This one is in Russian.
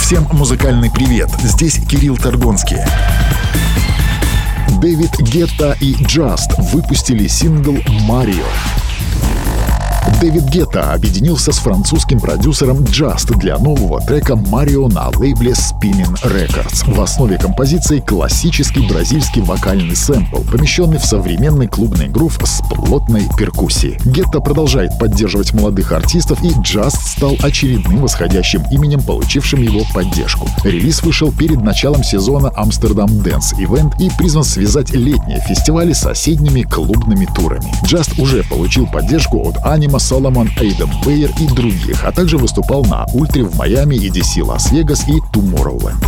Всем музыкальный привет, здесь Кирилл Торгонский. Дэвид Гетта и Just выпустили сингл «Mario». Дэвид Гетта объединился с французским продюсером Just для нового трека «Mario» на лейбле Spinnin' Records. В основе композиции классический бразильский вокальный сэмпл, помещенный в современный клубный грув с плотной перкуссией. Гетта продолжает поддерживать молодых артистов, и Just стал очередным восходящим именем, получившим его поддержку. Релиз вышел перед началом сезона Amsterdam Dance Event и призван связать летние фестивали с соседними клубными турами. Just уже получил поддержку от Анима, Соломон, Эйден Бейер и других, а также выступал на Ультре в Майами, EDC Лас-Вегас и Tomorrowland.